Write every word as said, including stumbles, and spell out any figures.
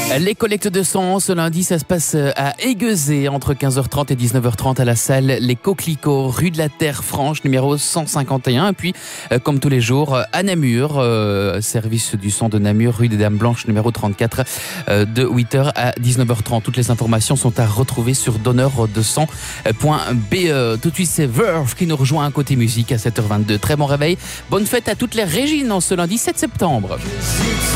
Les collectes de sang ce lundi, ça se passe à Aiguezé entre quinze heures trente et dix-neuf heures trente à la salle Les Coquelicots, rue de la Terre Franche, numéro cent cinquante et un. Et puis, comme tous les jours, à Namur, euh, service du sang de Namur, rue des Dames Blanches, numéro trente-quatre, euh, de huit heures à dix-neuf heures trente. Toutes les informations sont à retrouver sur donneur de sang point b e. Tout de suite, c'est Verve qui nous rejoint à côté musique à sept heures vingt-deux. Très bon réveil. Bonne fête à toutes les Régines en ce lundi sept septembre.